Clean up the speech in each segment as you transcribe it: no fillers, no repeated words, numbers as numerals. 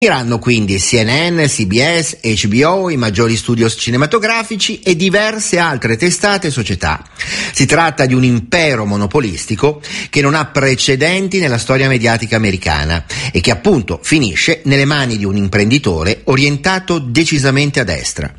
Iranno quindi CNN, CBS, HBO, i maggiori studios cinematografici e diverse altre testate e società. Si tratta di un impero monopolistico che non ha precedenti nella storia mediatica americana e che appunto finisce nelle mani di un imprenditore orientato decisamente a destra.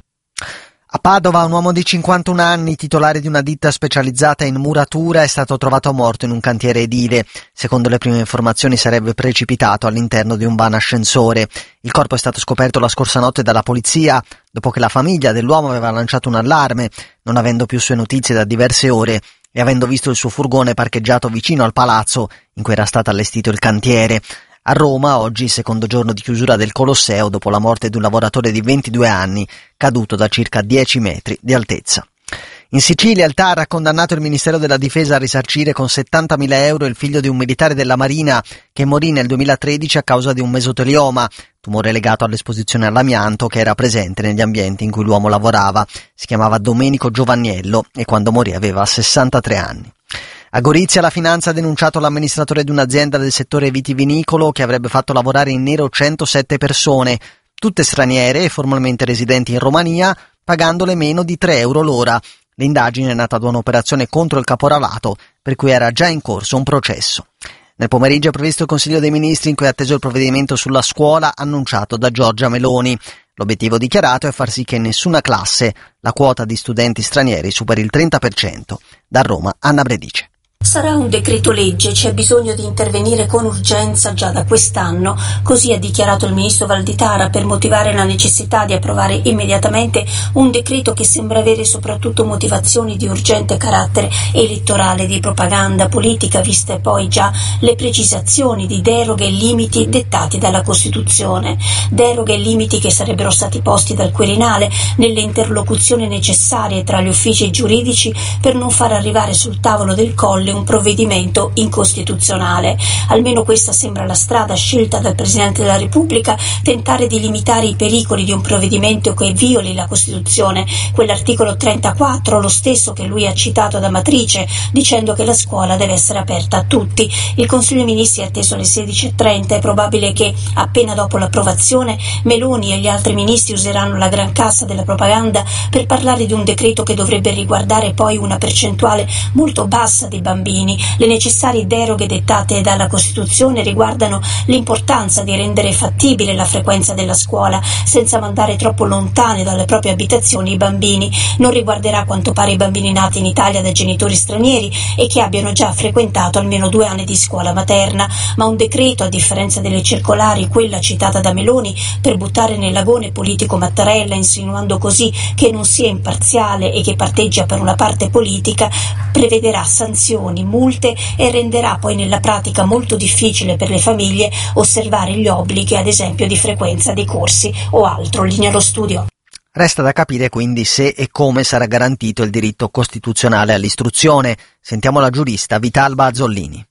A Padova un uomo di 51 anni, titolare di una ditta specializzata in muratura, è stato trovato morto in un cantiere edile. Secondo le prime informazioni sarebbe precipitato all'interno di un van ascensore. Il corpo è stato scoperto la scorsa notte dalla polizia, dopo che la famiglia dell'uomo aveva lanciato un allarme, non avendo più sue notizie da diverse ore e avendo visto il suo furgone parcheggiato vicino al palazzo in cui era stato allestito il cantiere. A Roma, oggi, secondo giorno di chiusura del Colosseo, dopo la morte di un lavoratore di 22 anni, caduto da circa 10 metri di altezza. In Sicilia, il TAR ha condannato il Ministero della Difesa a risarcire con 70.000 euro il figlio di un militare della Marina che morì nel 2013 a causa di un mesotelioma, tumore legato all'esposizione all'amianto che era presente negli ambienti in cui l'uomo lavorava. Si chiamava Domenico Giovanniello e quando morì aveva 63 anni. A Gorizia la Finanza ha denunciato l'amministratore di un'azienda del settore vitivinicolo che avrebbe fatto lavorare in nero 107 persone, tutte straniere e formalmente residenti in Romania, pagandole meno di 3 euro l'ora. L'indagine è nata da un'operazione contro il caporalato, per cui era già in corso un processo. Nel pomeriggio è previsto il Consiglio dei Ministri in cui è atteso il provvedimento sulla scuola annunciato da Giorgia Meloni. L'obiettivo dichiarato è far sì che in nessuna classe la quota di studenti stranieri superi il 30%. Da Roma, Anna Bredice. Sarà un decreto legge, c'è bisogno di intervenire con urgenza già da quest'anno, così ha dichiarato il ministro Valditara per motivare la necessità di approvare immediatamente un decreto che sembra avere soprattutto motivazioni di urgente carattere elettorale, di propaganda politica, viste poi già le precisazioni di deroghe e limiti dettati dalla Costituzione, deroghe e limiti che sarebbero stati posti dal Quirinale nelle interlocuzioni necessarie tra gli uffici giuridici per non far arrivare sul tavolo del Colle un provvedimento incostituzionale. Almeno questa sembra la strada scelta dal Presidente della Repubblica, tentare di limitare i pericoli di un provvedimento che violi la Costituzione, quell'articolo 34, lo stesso che lui ha citato da matrice, dicendo che la scuola deve essere aperta a tutti. Il Consiglio dei Ministri è atteso alle 16:30, è probabile che appena dopo l'approvazione Meloni e gli altri ministri useranno la gran cassa della propaganda per parlare di un decreto che dovrebbe riguardare poi una percentuale molto bassa dei bambini. Le necessarie deroghe dettate dalla Costituzione riguardano l'importanza di rendere fattibile la frequenza della scuola senza mandare troppo lontane dalle proprie abitazioni i bambini. Non riguarderà a quanto pare i bambini nati in Italia da genitori stranieri e che abbiano già frequentato almeno 2 anni di scuola materna, ma un decreto, a differenza delle circolari, quella citata da Meloni, per buttare nel lagone politico Mattarella, insinuando così che non sia imparziale e che parteggia per una parte politica, prevederà sanzioni, multe e renderà poi nella pratica molto difficile per le famiglie osservare gli obblighi, ad esempio di frequenza dei corsi o altro. Linea allo studio. Resta da capire quindi se e come sarà garantito il diritto costituzionale all'istruzione. Sentiamo la giurista Vitalba Azzollini.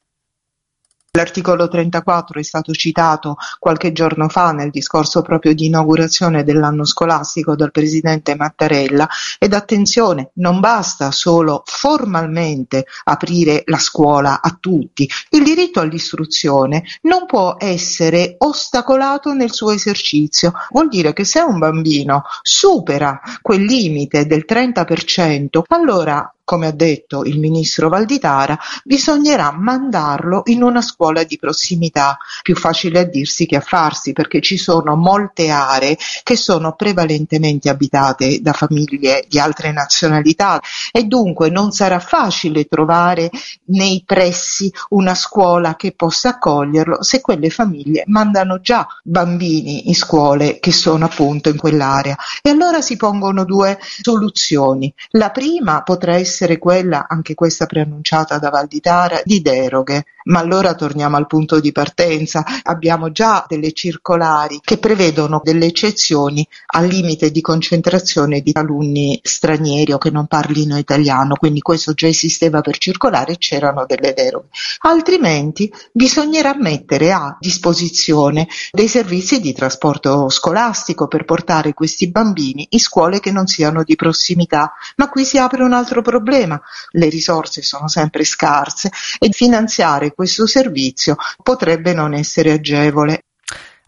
L'articolo 34 è stato citato qualche giorno fa nel discorso proprio di inaugurazione dell'anno scolastico dal Presidente Mattarella ed attenzione, non basta solo formalmente aprire la scuola a tutti, il diritto all'istruzione non può essere ostacolato nel suo esercizio, vuol dire che se un bambino supera quel limite del 30%, allora, come ha detto il ministro Valditara, bisognerà mandarlo in una scuola di prossimità, più facile a dirsi che a farsi, perché ci sono molte aree che sono prevalentemente abitate da famiglie di altre nazionalità e dunque non sarà facile trovare nei pressi una scuola che possa accoglierlo se quelle famiglie mandano già bambini in scuole che sono appunto in quell'area. E allora si pongono 2 soluzioni. La prima potrà essere quella, anche questa preannunciata da Valditara, di deroghe. Ma allora torniamo al punto di partenza. Abbiamo già delle circolari che prevedono delle eccezioni al limite di concentrazione di alunni stranieri o che non parlino italiano, quindi questo già esisteva per circolare e c'erano delle deroghe. Altrimenti bisognerà mettere a disposizione dei servizi di trasporto scolastico per portare questi bambini in scuole che non siano di prossimità. Ma qui si apre un altro problema: le risorse sono sempre scarse e finanziare questo servizio potrebbe non essere agevole.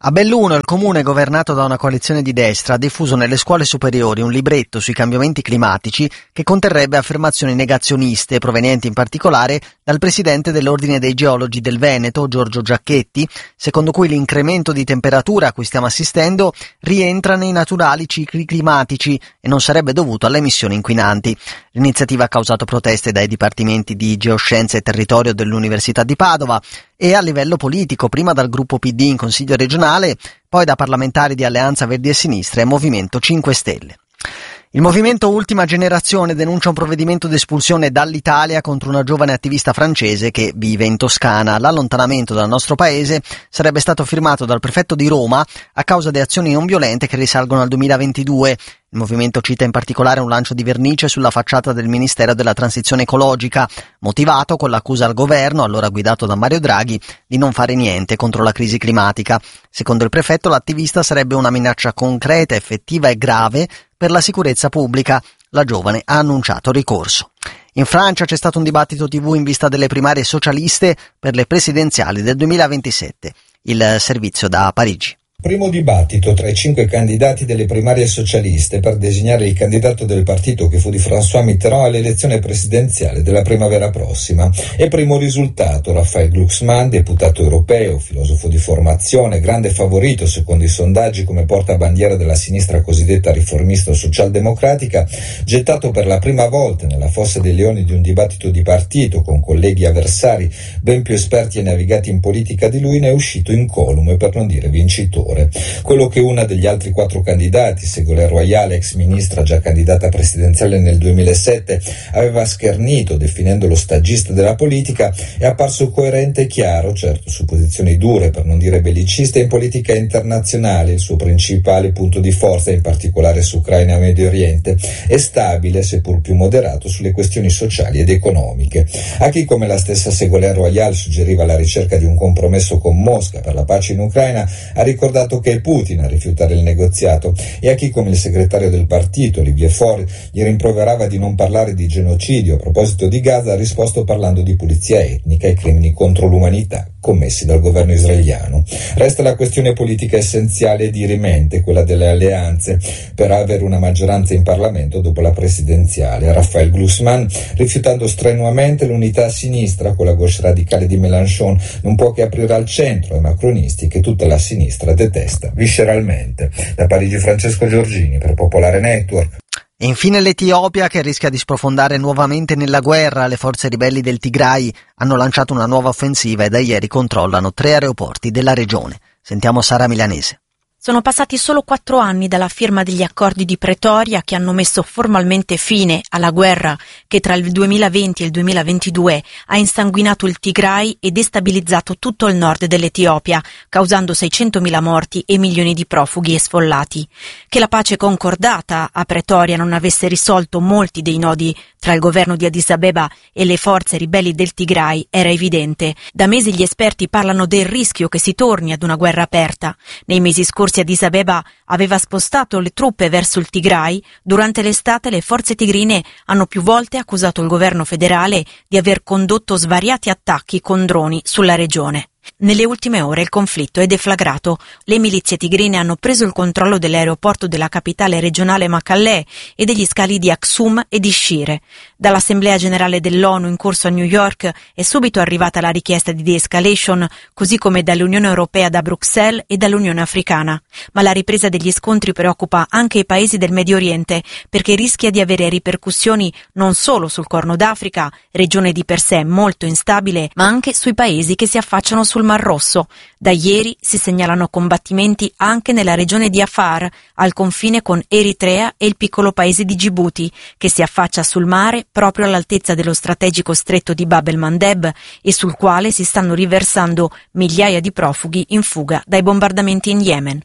A Belluno il comune, governato da una coalizione di destra, ha diffuso nelle scuole superiori un libretto sui cambiamenti climatici che conterrebbe affermazioni negazioniste, provenienti in particolare dal presidente dell'Ordine dei Geologi del Veneto, Giorgio Giacchetti, secondo cui l'incremento di temperatura a cui stiamo assistendo rientra nei naturali cicli climatici e non sarebbe dovuto alle emissioni inquinanti. L'iniziativa ha causato proteste dai dipartimenti di Geoscienze e Territorio dell'Università di Padova e a livello politico, prima dal gruppo PD in Consiglio regionale, poi da parlamentari di Alleanza Verdi e Sinistra e Movimento 5 Stelle. Il movimento Ultima Generazione denuncia un provvedimento di espulsione dall'Italia contro una giovane attivista francese che vive in Toscana. L'allontanamento dal nostro paese sarebbe stato firmato dal prefetto di Roma a causa di azioni non violente che risalgono al 2022. Il movimento cita in particolare un lancio di vernice sulla facciata del Ministero della Transizione Ecologica, motivato con l'accusa al governo, allora guidato da Mario Draghi, di non fare niente contro la crisi climatica. Secondo il prefetto, l'attivista sarebbe una minaccia concreta, effettiva e grave per la sicurezza pubblica. La giovane ha annunciato ricorso. In Francia c'è stato un dibattito TV in vista delle primarie socialiste per le presidenziali del 2027. Il servizio da Parigi. Primo dibattito tra i 5 candidati delle primarie socialiste per designare il candidato del partito che fu di François Mitterrand all'elezione presidenziale della primavera prossima. E primo risultato: Raphael Glucksmann, deputato europeo, filosofo di formazione, grande favorito secondo i sondaggi come portabandiera della sinistra cosiddetta riformista o socialdemocratica, gettato per la prima volta nella fossa dei leoni di un dibattito di partito con colleghi avversari ben più esperti e navigati in politica di lui, ne è uscito incolume, per non dire vincitore. Quello che una degli altri 4 candidati, Ségolène Royal, ex ministra già candidata presidenziale nel 2007, aveva schernito definendolo stagista della politica, è apparso coerente e chiaro, certo su posizioni dure per non dire belliciste, in politica internazionale, il suo principale punto di forza in particolare su Ucraina e Medio Oriente, è stabile seppur più moderato sulle questioni sociali ed economiche. A chi come la stessa Ségolène Royal suggeriva la ricerca di un compromesso con Mosca per la pace in Ucraina, ha ricordato che è Putin a rifiutare il negoziato, e a chi come il segretario del partito, Olivier Faure, gli rimproverava di non parlare di genocidio a proposito di Gaza, ha risposto parlando di pulizia etnica e crimini contro l'umanità commessi dal governo israeliano. Resta la questione politica essenziale e dirimente, quella delle alleanze, per avere una maggioranza in Parlamento dopo la presidenziale. Raphael Glucksmann, rifiutando strenuamente l'unità a sinistra con la gauche radicale di Mélenchon, non può che aprire al centro ai macronisti che tutta la sinistra detesta visceralmente. Da Parigi, Francesco Giorgini per Popolare Network. E infine l'Etiopia, che rischia di sprofondare nuovamente nella guerra. Le forze ribelli del Tigray hanno lanciato una nuova offensiva e da ieri controllano 3 aeroporti della regione. Sentiamo Sara Milanese. Sono passati solo 4 anni dalla firma degli accordi di Pretoria che hanno messo formalmente fine alla guerra che tra il 2020 e il 2022 ha insanguinato il Tigray e destabilizzato tutto il nord dell'Etiopia, causando 600.000 morti e milioni di profughi e sfollati. Che la pace concordata a Pretoria non avesse risolto molti dei nodi tra il governo di Addis Abeba e le forze ribelli del Tigray era evidente. Da mesi gli esperti parlano del rischio che si torni ad una guerra aperta. Nei mesi scorsi Addis Abeba aveva spostato le truppe verso il Tigray. Durante l'estate le forze tigrine hanno più volte accusato il governo federale di aver condotto svariati attacchi con droni sulla regione. Nelle ultime ore il conflitto è deflagrato. Le milizie tigrine hanno preso il controllo dell'aeroporto della capitale regionale Mekelle e degli scali di Aksum e di Shire. Dall'Assemblea Generale dell'ONU in corso a New York è subito arrivata la richiesta di de-escalation, così come dall'Unione Europea, da Bruxelles e dall'Unione Africana. Ma la ripresa degli scontri preoccupa anche i paesi del Medio Oriente, perché rischia di avere ripercussioni non solo sul Corno d'Africa, regione di per sé molto instabile, ma anche sui paesi che si affacciano sul Mar Rosso. Da ieri si segnalano combattimenti anche nella regione di Afar, al confine con Eritrea e il piccolo paese di Djibouti, che si affaccia sul mare proprio all'altezza dello strategico stretto di Bab el-Mandeb e sul quale si stanno riversando migliaia di profughi in fuga dai bombardamenti in Yemen.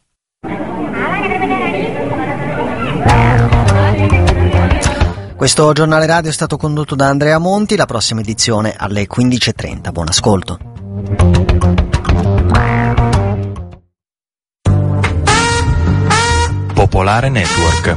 Questo giornale radio è stato condotto da Andrea Monti. La prossima edizione alle 15:30. Buon ascolto. Popolare Network.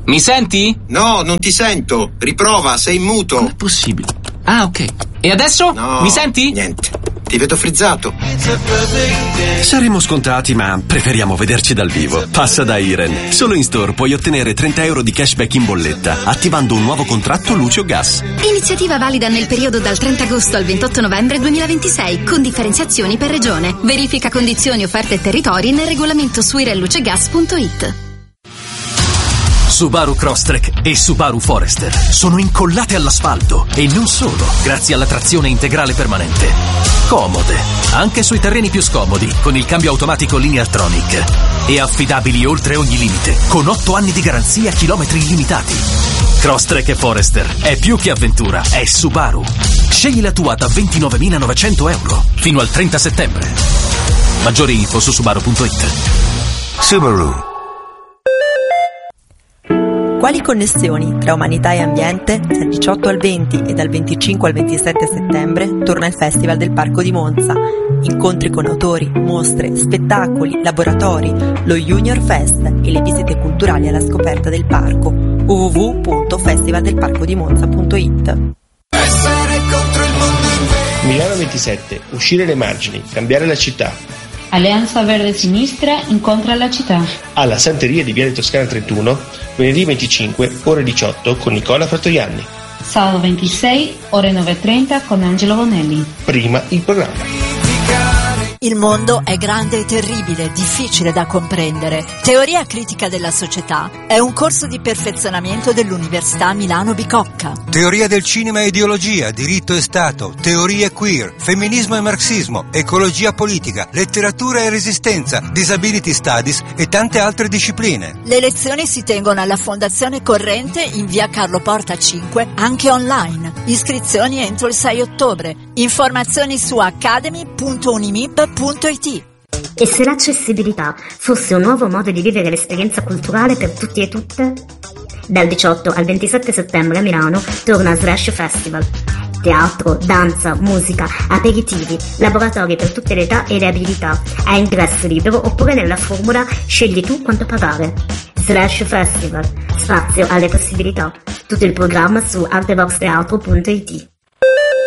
Mi senti? No, non ti sento. Riprova, sei in muto. Com'è possibile? Ah, ok. E adesso? No. Mi senti? Niente. Ti vedo frizzato. Saremo scontati, ma preferiamo vederci dal vivo. Passa da Iren. Solo in store puoi ottenere 30 euro di cashback in bolletta, attivando un nuovo contratto luce o gas. Iniziativa valida nel periodo dal 30 agosto al 28 novembre 2026, con differenziazioni per regione. Verifica condizioni, offerte e territori nel regolamento su irenlucegas.it. Subaru Crosstrek e Subaru Forester sono incollate all'asfalto e non solo, grazie alla trazione integrale permanente. Comode, anche sui terreni più scomodi, con il cambio automatico Lineartronic. E affidabili oltre ogni limite, con 8 anni di garanzia, chilometri illimitati. Crosstrek e Forester è più che avventura, è Subaru. Scegli la tua da 29.900 euro fino al 30 settembre. Maggiori info su Subaru.it. Subaru. Quali connessioni tra umanità e ambiente? Dal 18 al 20 e dal 25 al 27 settembre torna il Festival del Parco di Monza. Incontri con autori, mostre, spettacoli, laboratori, lo Junior Fest e le visite culturali alla scoperta del parco. www.festivaldelparcodimonza.it. Milano 27. Uscire le margini, cambiare la città. Alleanza Verde Sinistra incontra la città. Alla Santeria di Viale Toscana 31, venerdì 25, ore 18, con Nicola Fattoianni. Sabato 26, ore 9:30, con Angelo Bonelli. Prima il programma. Il mondo è grande e terribile, difficile da comprendere. Teoria critica della società è un corso di perfezionamento dell'Università Milano Bicocca. Teoria del cinema e ideologia, diritto e Stato, teorie queer, femminismo e marxismo, ecologia politica, letteratura e resistenza, disability studies e tante altre discipline. Le lezioni si tengono alla Fondazione Corrente in via Carlo Porta 5, anche online. Iscrizioni entro il 6 ottobre. Informazioni su academy.unimib.it. E se l'accessibilità fosse un nuovo modo di vivere l'esperienza culturale per tutti e tutte? Dal 18 al 27 settembre a Milano torna Slash Festival. Teatro, danza, musica, aperitivi, laboratori per tutte le età e le abilità, a ingresso libero oppure nella formula scegli tu quanto pagare. Slash Festival, spazio alle possibilità. Tutto il programma su artevoxteatro.it.